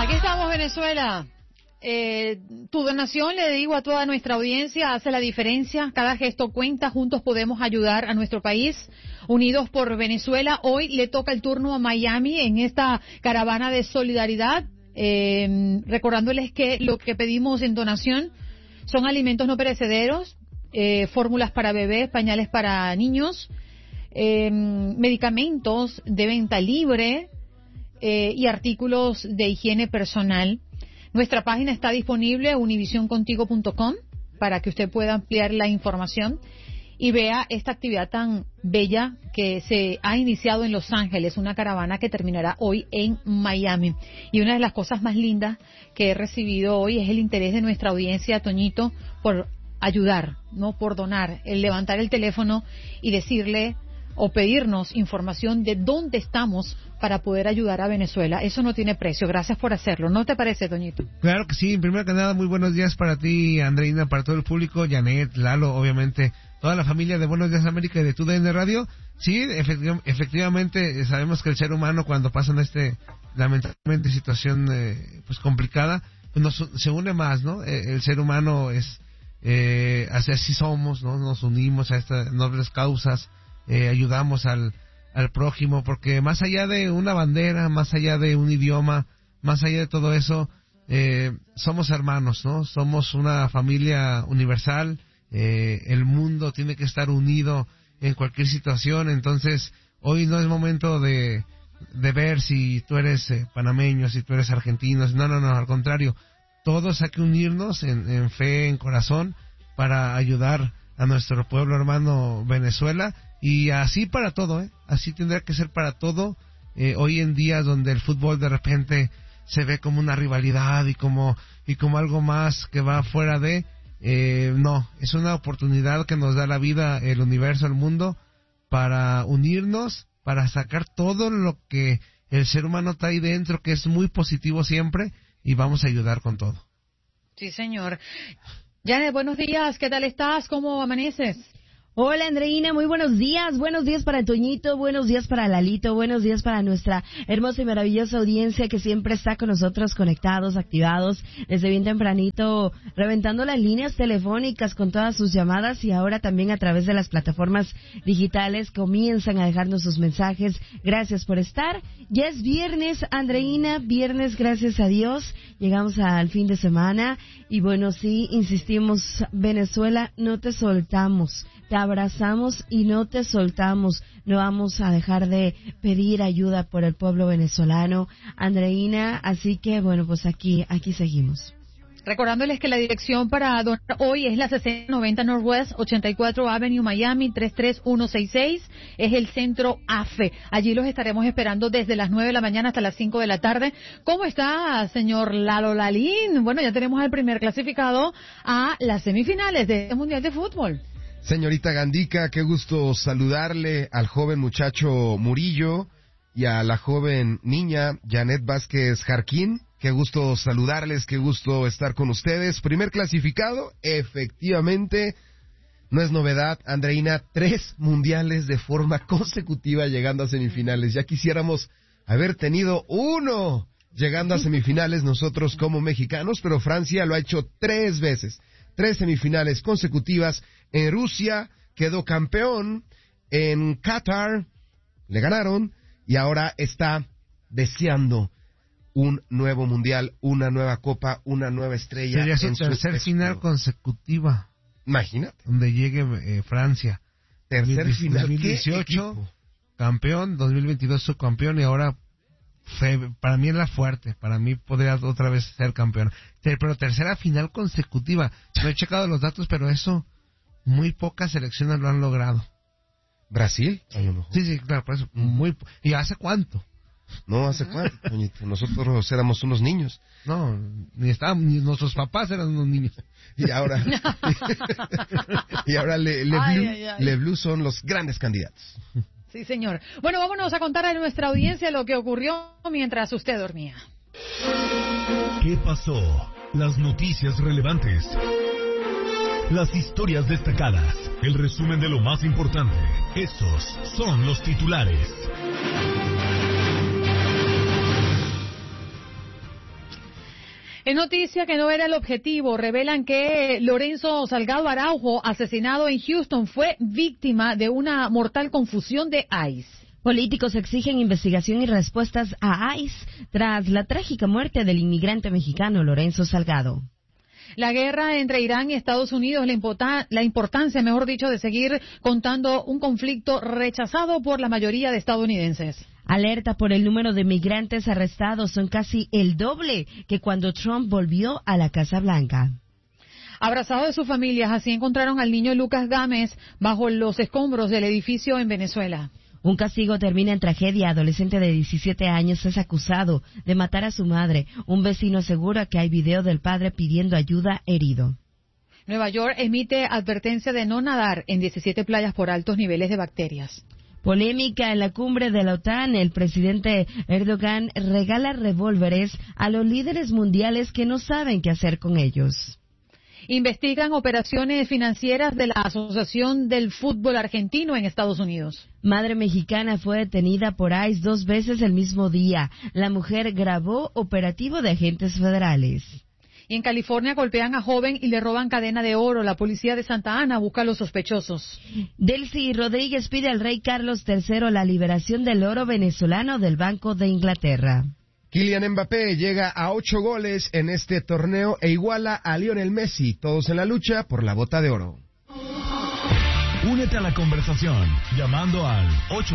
Aquí estamos, Venezuela. Tu donación, le digo a toda nuestra audiencia, hace la diferencia. Cada gesto cuenta. Juntos podemos ayudar a nuestro país. Unidos por Venezuela. Hoy le toca el turno a Miami en esta caravana de solidaridad. Recordándoles que lo que pedimos en donación son alimentos no perecederos, fórmulas para bebés, pañales para niños, medicamentos de venta libre y artículos de higiene personal. Nuestra página está disponible, univisioncontigo.com, para que usted pueda ampliar la información y vea esta actividad tan bella que se ha iniciado en Los Ángeles, una caravana que terminará hoy en Miami. Y una de las cosas más lindas que he recibido hoy es el interés de nuestra audiencia, Toñito, por ayudar, no por donar, el levantar el teléfono y decirle o pedirnos información de dónde estamos para poder ayudar a Venezuela. Eso no tiene precio. Gracias por hacerlo. ¿No te parece, Toñito? Claro que sí. Primero que nada, muy buenos días para ti, Andreina, para todo el público, Janet, Lalo, obviamente, toda la familia de Buenos Días América y de TUDN Radio. Sí, efectivamente, sabemos que el ser humano, cuando pasa en lamentablemente, situación pues complicada, pues se une más, ¿no? El ser humano es, así somos, ¿no? Nos unimos a estas nobles causas. Ayudamos al prójimo, porque más allá de una bandera, más allá de un idioma, más allá de todo eso, somos hermanos, ¿no? Somos una familia universal. El mundo tiene que estar unido en cualquier situación. Entonces hoy no es momento de ver si tú eres panameño, si tú eres argentino. No, al contrario, todos hay que unirnos en fe, en corazón, para ayudar a nuestro pueblo hermano Venezuela. Y así para todo, así tendrá que ser para todo. Hoy en día, donde el fútbol de repente se ve como una rivalidad y como algo más que va fuera de, no, es una oportunidad que nos da la vida, el universo, el mundo, para unirnos, para sacar todo lo que el ser humano trae dentro, que es muy positivo siempre, y vamos a ayudar con todo. Sí, señor. Janet, buenos días, ¿qué tal estás? ¿Cómo amaneces? Hola, Andreina, muy buenos días para Toñito, buenos días para Lalito, buenos días para nuestra hermosa y maravillosa audiencia que siempre está con nosotros conectados, activados, desde bien tempranito, reventando las líneas telefónicas con todas sus llamadas y ahora también a través de las plataformas digitales comienzan a dejarnos sus mensajes. Gracias por estar. Ya es viernes, Andreina, viernes, gracias a Dios, llegamos al fin de semana y bueno, sí, insistimos, Venezuela, no te soltamos. Te abrazamos y no te soltamos. No vamos a dejar de pedir ayuda por el pueblo venezolano, Andreina. Así que, bueno, pues aquí seguimos. Recordándoles que la dirección para donar hoy es la 6090 Northwest 84 Avenue, Miami, 33166. Es el centro AFE. Allí los estaremos esperando desde las 9 de la mañana hasta las 5 de la tarde. ¿Cómo está, señor Lalo Lalín? Bueno, ya tenemos al primer clasificado a las semifinales del Mundial de Fútbol. Señorita Gandica, qué gusto saludarle al joven muchacho Murillo y a la joven niña Janet Vázquez Jarquín. Qué gusto saludarles, qué gusto estar con ustedes. Primer clasificado, efectivamente, no es novedad, Andreina, 3 mundiales de forma consecutiva llegando a semifinales. Ya quisiéramos haber tenido 1 llegando a semifinales nosotros como mexicanos, pero Francia lo ha hecho 3 veces. 3 semifinales consecutivas. En Rusia quedó campeón, en Qatar le ganaron y ahora está deseando un nuevo mundial, una nueva copa, una nueva estrella. Sería su tercer final consecutiva. Imagínate. Donde llegue Francia. Tercer final. 2018 campeón, 2022 subcampeón y ahora para mí era fuerte, para mí podría otra vez ser campeón. Pero tercera final consecutiva. No he checado los datos, pero eso muy pocas selecciones lo han logrado. ¿Brasil? A lo mejor. Sí, claro, por eso. ¿Y hace cuánto? No, ¿hace cuánto, Toñito? Nosotros éramos unos niños. No, ni nuestros papás eran unos niños. Y ahora Le Blue son los grandes candidatos. Sí, señor. Bueno, vámonos a contar a nuestra audiencia lo que ocurrió mientras usted dormía. ¿Qué pasó? Las noticias relevantes. Las historias destacadas. El resumen de lo más importante. Estos son los titulares. Es noticia que no era el objetivo. Revelan que Lorenzo Salgado Araujo, asesinado en Houston, fue víctima de una mortal confusión de ICE. Políticos exigen investigación y respuestas a ICE tras la trágica muerte del inmigrante mexicano Lorenzo Salgado. La guerra entre Irán y Estados Unidos, la importancia, mejor dicho, de seguir contando un conflicto rechazado por la mayoría de estadounidenses. Alerta por el número de migrantes arrestados, son casi el doble que cuando Trump volvió a la Casa Blanca. Abrazado de sus familias, así encontraron al niño Lucas Gámez bajo los escombros del edificio en Venezuela. Un castigo termina en tragedia. Adolescente de 17 años es acusado de matar a su madre. Un vecino asegura que hay video del padre pidiendo ayuda herido. Nueva York emite advertencia de no nadar en 17 playas por altos niveles de bacterias. Polémica en la cumbre de la OTAN. El presidente Erdogan regala revólveres a los líderes mundiales que no saben qué hacer con ellos. Investigan operaciones financieras de la Asociación del Fútbol Argentino en Estados Unidos. Madre mexicana fue detenida por ICE 2 veces el mismo día. La mujer grabó operativo de agentes federales. Y en California golpean a joven y le roban cadena de oro. La policía de Santa Ana busca a los sospechosos. Delcy Rodríguez pide al rey Carlos III la liberación del oro venezolano del Banco de Inglaterra. Kylian Mbappé llega a 8 goles en este torneo e iguala a Lionel Messi, todos en la lucha por la bota de oro. Únete a la conversación llamando al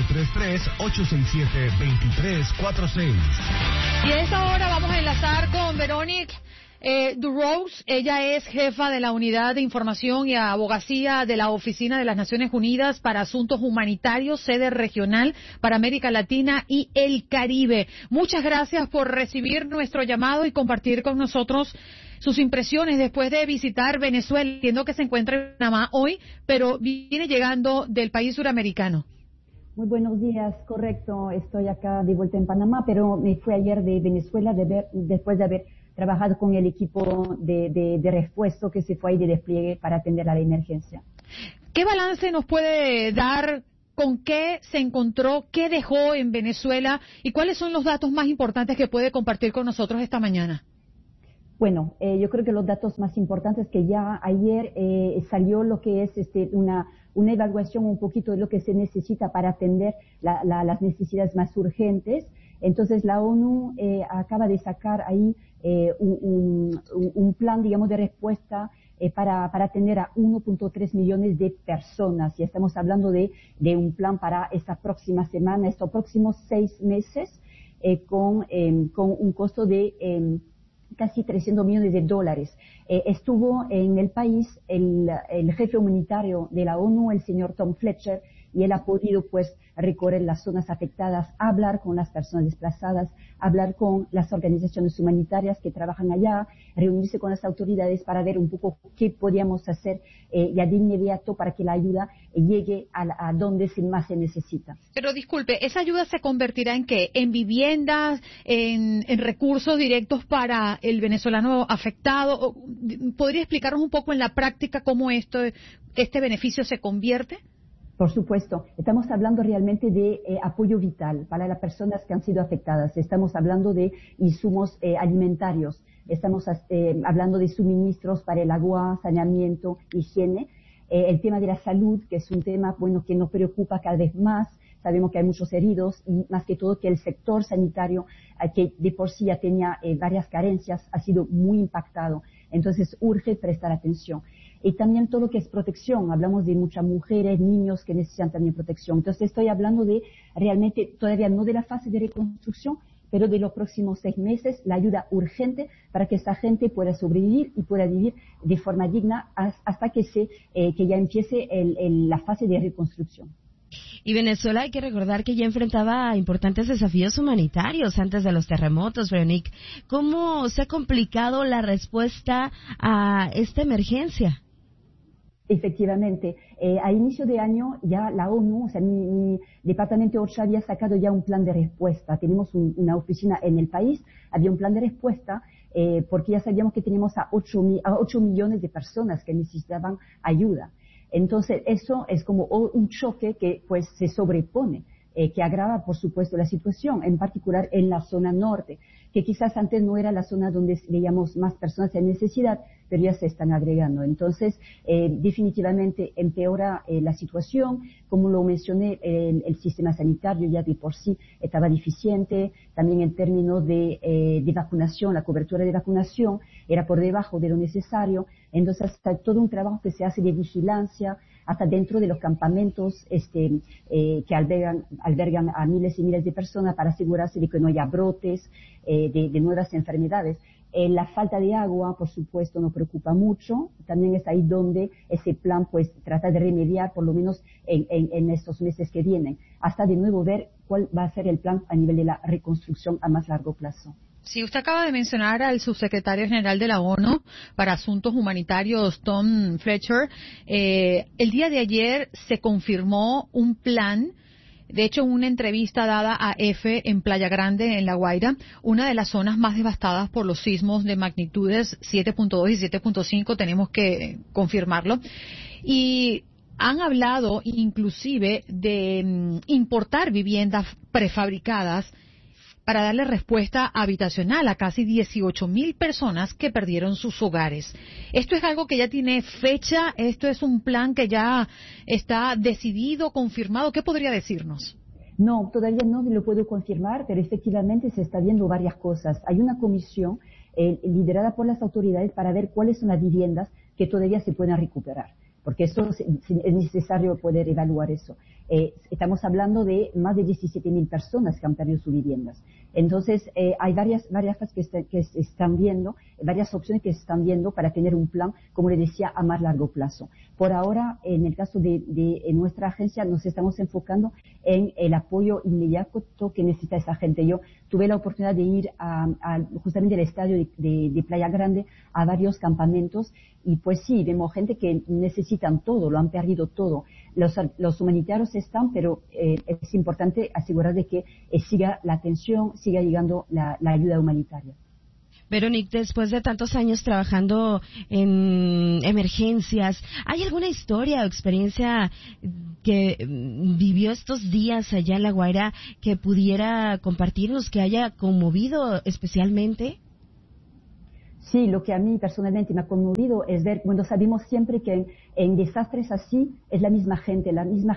833-867-2346. Y a esta hora vamos a enlazar con Veronique Duros. Ella es jefa de la Unidad de Información y Abogacía de la Oficina de las Naciones Unidas para Asuntos Humanitarios, sede regional para América Latina y el Caribe. Muchas gracias por recibir nuestro llamado y compartir con nosotros sus impresiones después de visitar Venezuela. Entiendo que se encuentra en Panamá hoy, pero viene llegando del país suramericano. Muy buenos días, correcto. Estoy acá de vuelta en Panamá, pero me fui ayer de Venezuela después de haber trabajado con el equipo de refuerzo que se fue ahí de despliegue para atender a la emergencia. ¿Qué balance nos puede dar? ¿Con qué se encontró? ¿Qué dejó en Venezuela? ¿Y cuáles son los datos más importantes que puede compartir con nosotros esta mañana? Bueno, yo creo que los datos más importantes que ya ayer salió lo que es una evaluación un poquito de lo que se necesita para atender las necesidades más urgentes. Entonces la ONU acaba de sacar ahí un plan, digamos, de respuesta para atender a 1.3 millones de personas. Y estamos hablando de un plan para esta próxima semana, estos próximos 6 meses, con un costo de casi $300 millones. Estuvo en el país el jefe humanitario de la ONU, el señor Tom Fletcher, y él ha podido pues recorrer las zonas afectadas, hablar con las personas desplazadas, hablar con las organizaciones humanitarias que trabajan allá, reunirse con las autoridades para ver un poco qué podíamos hacer ya de inmediato para que la ayuda llegue a donde más se necesita. Pero disculpe, ¿esa ayuda se convertirá en qué? ¿En viviendas? ¿En recursos directos para el venezolano afectado? ¿Podría explicarnos un poco en la práctica cómo este beneficio se convierte? Por supuesto, estamos hablando realmente de apoyo vital para las personas que han sido afectadas. Estamos hablando de insumos alimentarios, estamos hablando de suministros para el agua, saneamiento, higiene, el tema de la salud, que es un tema que nos preocupa cada vez más. Sabemos que hay muchos heridos y más que todo que el sector sanitario, que de por sí ya tenía varias carencias, ha sido muy impactado. Entonces urge prestar atención. Y también todo lo que es protección. Hablamos de muchas mujeres, niños que necesitan también protección. Entonces estoy hablando de realmente, todavía no de la fase de reconstrucción, pero de los próximos 6 meses, la ayuda urgente para que esta gente pueda sobrevivir y pueda vivir de forma digna hasta que ya empiece la fase de reconstrucción. Y Venezuela, hay que recordar que ya enfrentaba importantes desafíos humanitarios antes de los terremotos, Veronique. ¿Cómo se ha complicado la respuesta a esta emergencia? Efectivamente, a inicio de año ya la ONU, o sea, mi departamento OCHA había sacado ya un plan de respuesta. Tenemos una oficina en el país, había un plan de respuesta porque ya sabíamos que teníamos a 8 millones de personas que necesitaban ayuda. Entonces, eso es como un choque que pues se sobrepone, que agrava, por supuesto, la situación, en particular en la zona norte. que quizás antes no era la zona donde veíamos más personas en necesidad, pero ya se están agregando. Entonces, definitivamente empeora la situación. Como lo mencioné, el sistema sanitario ya de por sí estaba deficiente. También en términos de vacunación, la cobertura de vacunación era por debajo de lo necesario. Entonces, hasta todo un trabajo que se hace de vigilancia, hasta dentro de los campamentos que albergan a miles y miles de personas para asegurarse de que no haya brotes de nuevas enfermedades. La falta de agua, por supuesto, nos preocupa mucho. También es ahí donde ese plan pues trata de remediar, por lo menos en estos meses que vienen, hasta de nuevo ver cuál va a ser el plan a nivel de la reconstrucción a más largo plazo. Sí, usted acaba de mencionar al subsecretario general de la ONU para Asuntos Humanitarios, Tom Fletcher. El día de ayer se confirmó un plan. De hecho, en una entrevista dada a EFE en Playa Grande, en La Guaira, una de las zonas más devastadas por los sismos de magnitudes 7.2 y 7.5, tenemos que confirmarlo. Y han hablado inclusive de importar viviendas prefabricadas para darle respuesta habitacional a casi 18,000 personas que perdieron sus hogares. ¿Esto es algo que ya tiene fecha? ¿Esto es un plan que ya está decidido, confirmado? ¿Qué podría decirnos? No, todavía no lo puedo confirmar, pero efectivamente se está viendo varias cosas. Hay una comisión liderada por las autoridades para ver cuáles son las viviendas que todavía se pueden recuperar, porque eso es necesario poder evaluar eso. Estamos hablando de más de 17,000 personas que han perdido sus viviendas. Entonces, hay varias cosas que se están viendo, varias opciones que se están viendo para tener un plan, como le decía, a más largo plazo. Por ahora, en el caso de nuestra agencia, nos estamos enfocando en el apoyo inmediato que necesita esa gente. Yo tuve la oportunidad de ir justamente al estadio de Playa Grande a varios campamentos y pues sí, vemos gente que necesitan todo, lo han perdido todo. Los humanitarios están, pero es importante asegurar de que siga la atención, siga llegando la ayuda humanitaria. Veronique, después de tantos años trabajando en emergencias, ¿hay alguna historia o experiencia que vivió estos días allá en La Guaira que pudiera compartirnos, que haya conmovido especialmente? Sí, lo que a mí personalmente me ha conmovido es ver, bueno, sabemos siempre que en desastres así es la misma gente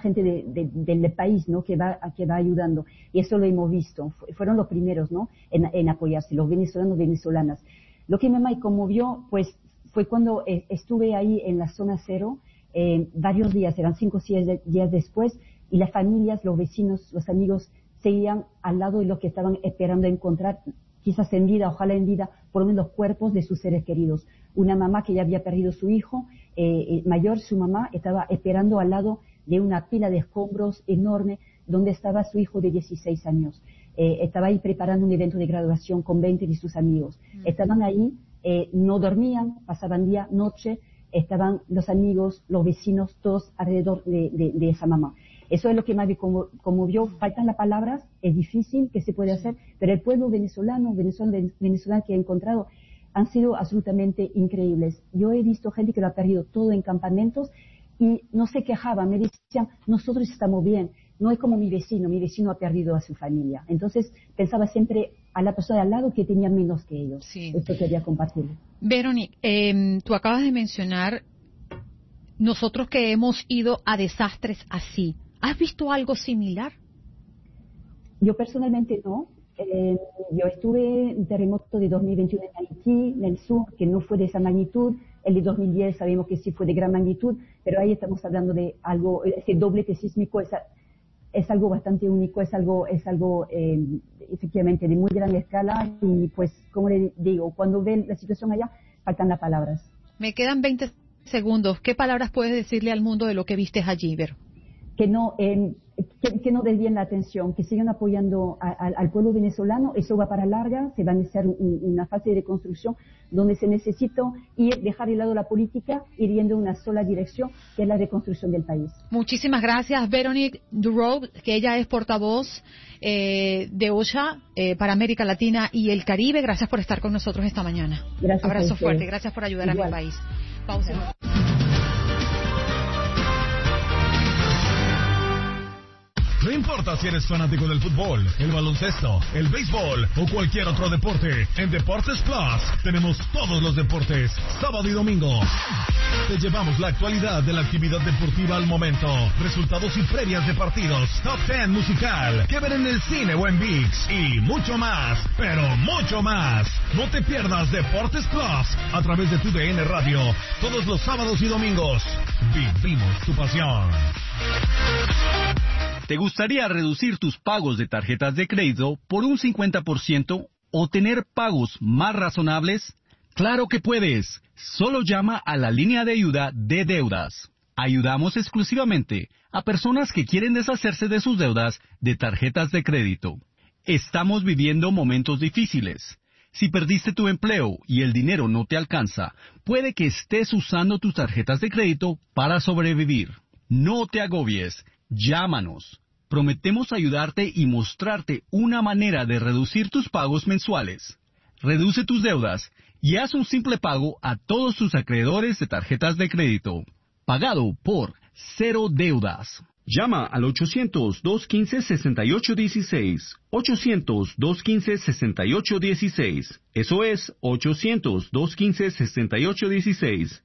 del país, ¿no? que va ayudando. Y eso lo hemos visto. Fueron los primeros, ¿no? En apoyarse, los venezolanas. Lo que me conmovió, pues, fue cuando estuve ahí en la zona cero, varios días, eran 5 o 6 días después, y las familias, los vecinos, los amigos, seguían al lado de los que estaban esperando encontrar, quizás en vida, ojalá en vida, por lo menos los cuerpos de sus seres queridos. Una mamá que ya había perdido su hijo mayor, su mamá estaba esperando al lado de una pila de escombros enorme donde estaba su hijo de 16 años. Estaba ahí preparando un evento de graduación con 20 de sus amigos. Estaban ahí, no dormían, pasaban día, noche, estaban los amigos, los vecinos, todos alrededor de esa mamá. Eso es lo que más me conmovió. Faltan las palabras, es difícil que se puede hacer, pero el pueblo venezolano que he encontrado han sido absolutamente increíbles. Yo he visto gente que lo ha perdido todo en campamentos y no se quejaban, me decían, nosotros estamos bien, no es como mi vecino ha perdido a su familia. Entonces pensaba siempre a la persona de al lado que tenía menos que ellos. Sí. Esto quería compartirlo. Veronique, tú acabas de mencionar nosotros que hemos ido a desastres así. ¿Has visto algo similar? Yo personalmente no. Yo estuve en terremoto de 2021 en Haití, en el sur, que no fue de esa magnitud. El de 2010 sabemos que sí fue de gran magnitud, pero ahí estamos hablando de algo, ese doblete sísmico es algo bastante único, es algo efectivamente de muy gran escala y pues, como le digo, cuando ven la situación allá, faltan las palabras. Me quedan 20 segundos. ¿Qué palabras puedes decirle al mundo de lo que viste allí, Vero? Que no desvíen la atención, que sigan apoyando al pueblo venezolano. Eso va para larga, se va a necesitar una fase de reconstrucción donde se necesita dejar de lado la política, ir yendo en una sola dirección, que es la reconstrucción del país. Muchísimas gracias, Veronique Durow, que ella es portavoz de OCHA para América Latina y el Caribe. Gracias por estar con nosotros esta mañana. Gracias. Abrazo fuerte, gracias por ayudar a mi país. Pausa. No importa si eres fanático del fútbol, el baloncesto, el béisbol o cualquier otro deporte, en Deportes Plus tenemos todos los deportes, sábado y domingo. Te llevamos la actualidad de la actividad deportiva al momento, resultados y previas de partidos, top 10 musical, que ver en el cine o en ViX y mucho más, pero mucho más. No te pierdas Deportes Plus a través de tu DN Radio, todos los sábados y domingos. Vivimos tu pasión. ¿Te gustaría reducir tus pagos de tarjetas de crédito por un 50% o tener pagos más razonables? ¡Claro que puedes! Solo llama a la línea de ayuda de deudas. Ayudamos exclusivamente a personas que quieren deshacerse de sus deudas de tarjetas de crédito. Estamos viviendo momentos difíciles. Si perdiste tu empleo y el dinero no te alcanza, puede que estés usando tus tarjetas de crédito para sobrevivir. No te agobies. Llámanos. Prometemos ayudarte y mostrarte una manera de reducir tus pagos mensuales. Reduce tus deudas y haz un simple pago a todos tus acreedores de tarjetas de crédito. Pagado por Cero Deudas. Llama al 800-215-6816. 800-215-6816. Eso es 800-215-6816.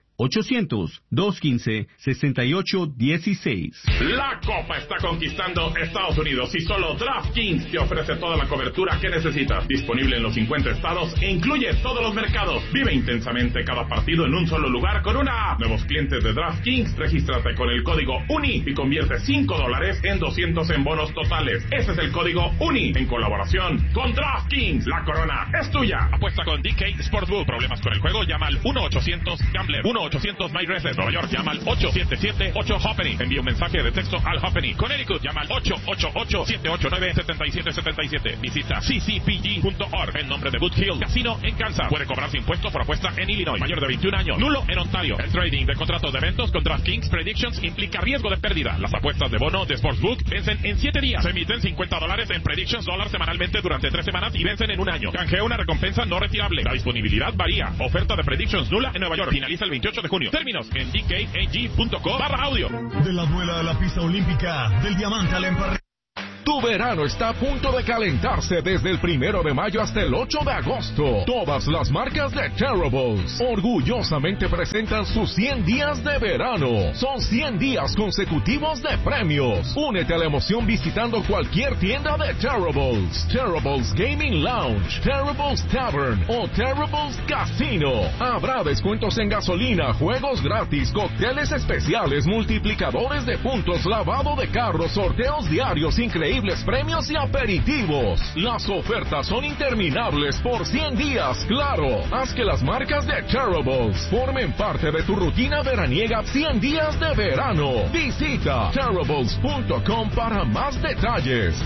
800-215-6816. La Copa está conquistando Estados Unidos y solo DraftKings te ofrece toda la cobertura que necesitas. Disponible en los 50 estados e incluye todos los mercados. Vive intensamente cada partido en un solo lugar con una app. Nuevos clientes de DraftKings, regístrate con el código UNI y convierte $5 en 200 en bonos totales. Ese es el código UNI en colaboración con DraftKings. La corona es tuya. Apuesta con DK Sportsbook. ¿Problemas con el juego? Llama al 1-800-GAMBLER. 1-800-MyRaces. Nueva York, llama al 877-8-HOPPENY. Envía un mensaje de texto al Hoppeny. Connecticut, llama al 888-789-7777. Visita ccpg.org. En nombre de Boot Hill Casino en Kansas. Puede cobrarse impuestos por apuesta en Illinois. Mayor de 21 años. Nulo en Ontario. El trading de contratos de eventos con DraftKings Predictions implica riesgo de pérdida. Las apuestas de bono de Sportsbook vencen en 7 días. Se emiten $50 en Predictions dólar semanalmente durante 3 semanas y vencen en un año. Canjea una recompensa no retirable. La disponibilidad varía. Oferta de Predictions nula en Nueva York. Finaliza el 28 de junio. Términos en dkag.co/audio. De la duela de la pista olímpica, del diamante al emparrillado. Tu verano está a punto de calentarse desde el 1 de mayo hasta el 8 de agosto. Todas las marcas de Terribles orgullosamente presentan sus 100 días de verano. Son 100 días consecutivos de premios. Únete a la emoción visitando cualquier tienda de Terribles. Terribles Gaming Lounge, Terribles Tavern o Terribles Casino. Habrá descuentos en gasolina, juegos gratis, cócteles especiales, multiplicadores de puntos, lavado de carros, sorteos diarios increíbles, premios y aperitivos. Las ofertas son interminables por 100 días, claro. Haz que las marcas de Terribles formen parte de tu rutina veraniega 100 días de verano. Visita terribles.com para más detalles.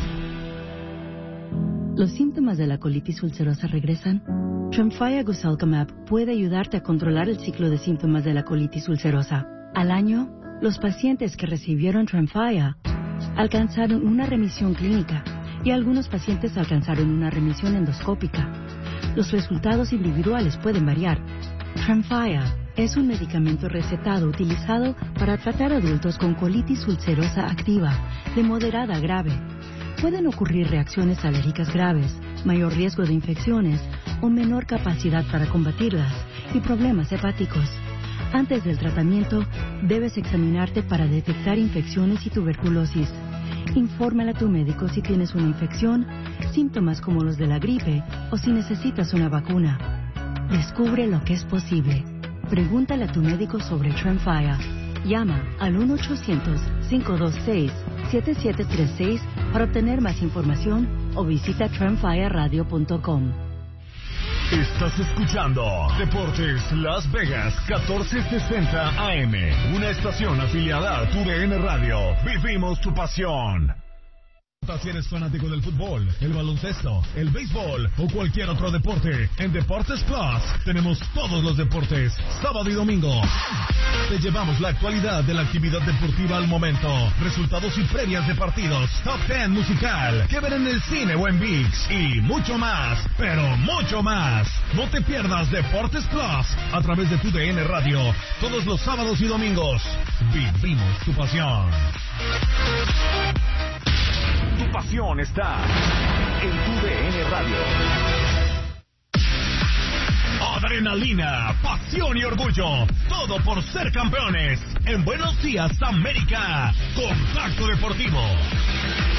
¿Los síntomas de la colitis ulcerosa regresan? Tremfya Gosalcamab puede ayudarte a controlar el ciclo de síntomas de la colitis ulcerosa. Al año, los pacientes que recibieron Tremfya alcanzaron una remisión clínica y algunos pacientes alcanzaron una remisión endoscópica. Los resultados individuales pueden variar. Tremfya es un medicamento recetado utilizado para tratar adultos con colitis ulcerosa activa, de moderada a grave. Pueden ocurrir reacciones alérgicas graves, mayor riesgo de infecciones o menor capacidad para combatirlas y problemas hepáticos. Antes del tratamiento, debes examinarte para detectar infecciones y tuberculosis. Infórmale a tu médico si tienes una infección, síntomas como los de la gripe o si necesitas una vacuna. Descubre lo que es posible. Pregúntale a tu médico sobre Tremfya. Llama al 1-800-526-7736 para obtener más información o visita tremfyaradio.com. Estás escuchando Deportes Las Vegas 1460 AM, una estación afiliada a tu DN Radio. Vivimos tu pasión. Si eres fanático del fútbol, el baloncesto, el béisbol o cualquier otro deporte, en Deportes Plus tenemos todos los deportes, sábado y domingo. Te llevamos la actualidad de la actividad deportiva al momento, resultados y previas de partidos, top 10 musical, que ver en el cine o en ViX y mucho más, pero mucho más. No te pierdas Deportes Plus a través de tu DN Radio, todos los sábados y domingos. Vivimos tu pasión. Tu pasión está en tu DN Radio. Adrenalina, pasión y orgullo, todo por ser campeones. En Buenos Días, América, Contacto Deportivo.